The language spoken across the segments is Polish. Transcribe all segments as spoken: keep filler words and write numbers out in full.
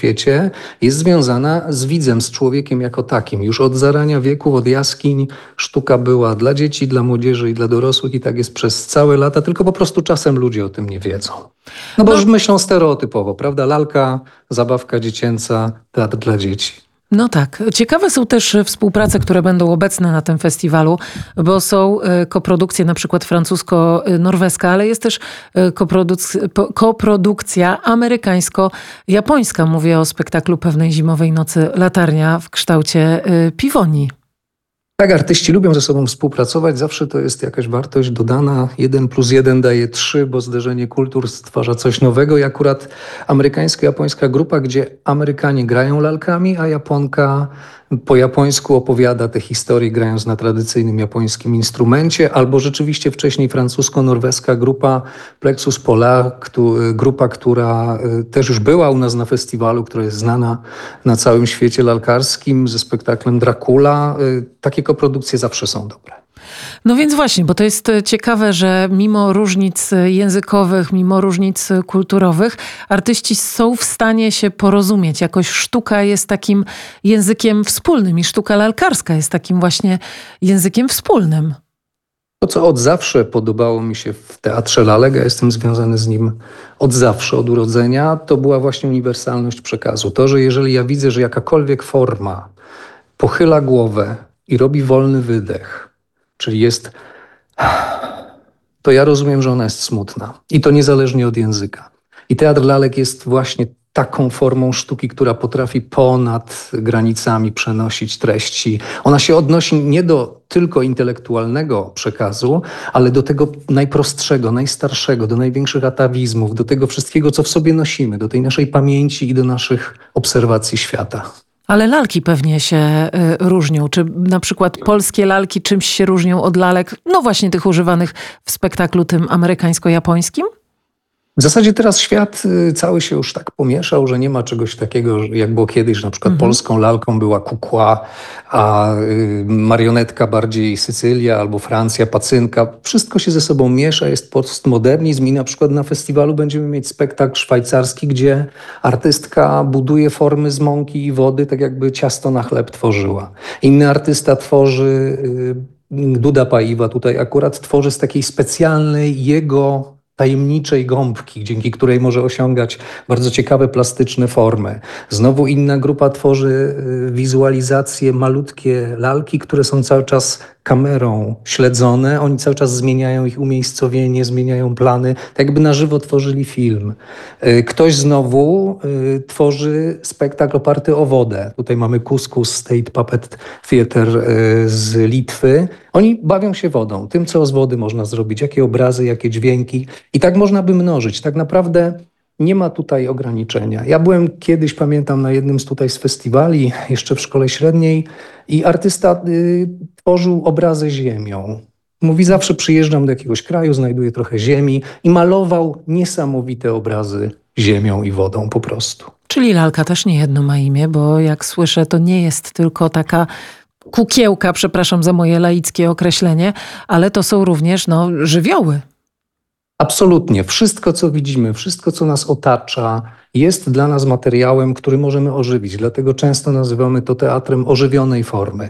świecie jest związana z widzem, z człowiekiem jako takim. Już od zarania wieków, od jaskiń sztuka była dla dzieci, dla młodzieży i dla dorosłych i tak jest przez całe lata, tylko po prostu czasem ludzie o tym nie wiedzą. No bo No. już myślą stereotypowo, prawda? Lalka, zabawka dziecięca, teatr dla dzieci. No tak. Ciekawe są też współprace, które będą obecne na tym festiwalu, bo są koprodukcje na przykład francusko-norweska, ale jest też koprodukcja, koprodukcja amerykańsko-japońska. Mówię o spektaklu Pewnej zimowej nocy Latarnia w kształcie piwonii. Tak, artyści lubią ze sobą współpracować. Zawsze to jest jakaś wartość dodana. Jeden plus jeden daje trzy, bo zderzenie kultur stwarza coś nowego. I akurat amerykańsko-japońska grupa, gdzie Amerykanie grają lalkami, a Japonka po japońsku opowiada te historie, grając na tradycyjnym japońskim instrumencie. Albo rzeczywiście wcześniej francusko-norweska grupa Plexus Polar, grupa, która też już była u nas na festiwalu, która jest znana na całym świecie lalkarskim ze spektaklem Dracula. Takie koprodukcje zawsze są dobre. No więc właśnie, bo to jest ciekawe, że mimo różnic językowych, mimo różnic kulturowych, artyści są w stanie się porozumieć. Jakoś sztuka jest takim językiem wspólnym i sztuka lalkarska jest takim właśnie językiem wspólnym. To, co od zawsze podobało mi się w teatrze lalek, ja jestem związany z nim od zawsze, od urodzenia, to była właśnie uniwersalność przekazu. To, że jeżeli ja widzę, że jakakolwiek forma pochyla głowę i robi wolny wydech, czyli jest, to ja rozumiem, że ona jest smutna. I to niezależnie od języka. I teatr lalek jest właśnie taką formą sztuki, która potrafi ponad granicami przenosić treści. Ona się odnosi nie do tylko intelektualnego przekazu, ale do tego najprostszego, najstarszego, do największych atawizmów, do tego wszystkiego, co w sobie nosimy, do tej naszej pamięci i do naszych obserwacji świata. Ale lalki pewnie się y, różnią. Czy na przykład polskie lalki czymś się różnią od lalek, no właśnie tych używanych w spektaklu tym amerykańsko-japońskim? W zasadzie teraz świat cały się już tak pomieszał, że nie ma czegoś takiego, jak było kiedyś, że na przykład mhm. polską lalką była kukła, a marionetka bardziej Sycylia albo Francja, pacynka. Wszystko się ze sobą miesza, jest postmodernizm i na przykład na festiwalu będziemy mieć spektakl szwajcarski, gdzie artystka buduje formy z mąki i wody, tak jakby ciasto na chleb tworzyła. Inny artysta tworzy, Duda Paiwa tutaj akurat tworzy z takiej specjalnej jego tajemniczej gąbki, dzięki której może osiągać bardzo ciekawe plastyczne formy. Znowu inna grupa tworzy wizualizacje, malutkie lalki, które są cały czas kamerą śledzone. Oni cały czas zmieniają ich umiejscowienie, zmieniają plany, tak jakby na żywo tworzyli film. Ktoś znowu tworzy spektakl oparty o wodę. Tutaj mamy Kuskus State Puppet Theater z Litwy. Oni bawią się wodą, tym, co z wody można zrobić, jakie obrazy, jakie dźwięki. I tak można by mnożyć. Tak naprawdę nie ma tutaj ograniczenia. Ja byłem kiedyś, pamiętam, na jednym z tutaj z festiwali, jeszcze w szkole średniej i artysta y, tworzył obrazy ziemią. Mówi, zawsze przyjeżdżam do jakiegoś kraju, znajduję trochę ziemi i malował niesamowite obrazy ziemią i wodą po prostu. Czyli lalka też nie jedno ma imię, bo jak słyszę, to nie jest tylko taka kukiełka, przepraszam za moje laickie określenie, ale to są również no, żywioły. Absolutnie. Wszystko, co widzimy, wszystko, co nas otacza, jest dla nas materiałem, który możemy ożywić. Dlatego często nazywamy to teatrem ożywionej formy.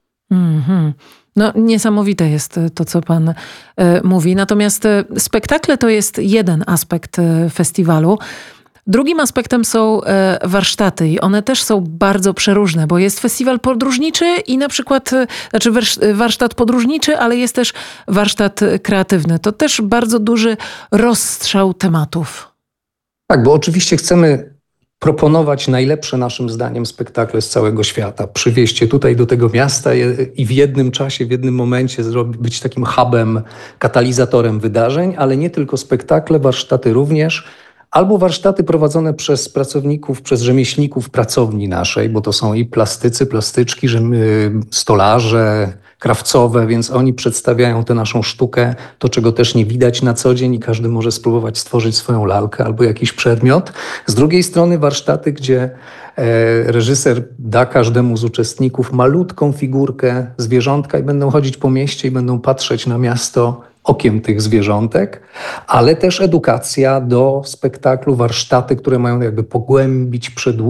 Mm-hmm. No niesamowite jest to, co pan y, mówi. Natomiast y, spektakle to jest jeden aspekt y, festiwalu. Drugim aspektem są e, warsztaty i one też są bardzo przeróżne, bo jest festiwal podróżniczy i na przykład, e, znaczy warsztat podróżniczy, ale jest też warsztat kreatywny. To też bardzo duży rozstrzał tematów. Tak, bo oczywiście chcemy proponować najlepsze naszym zdaniem spektakle z całego świata. Przywieźć je tutaj do tego miasta i w jednym czasie, w jednym momencie zrobić, być takim hubem, katalizatorem wydarzeń, ale nie tylko spektakle, warsztaty również. Albo warsztaty prowadzone przez pracowników, przez rzemieślników pracowni naszej, bo to są i plastycy, plastyczki, stolarze, krawcowe, więc oni przedstawiają tę naszą sztukę, to czego też nie widać na co dzień i każdy może spróbować stworzyć swoją lalkę albo jakiś przedmiot. Z drugiej strony warsztaty, gdzie reżyser da każdemu z uczestników malutką figurkę zwierzątka i będą chodzić po mieście i będą patrzeć na miasto okiem tych zwierzątek, ale też edukacja do spektaklu, warsztaty, które mają jakby pogłębić, przedłużyć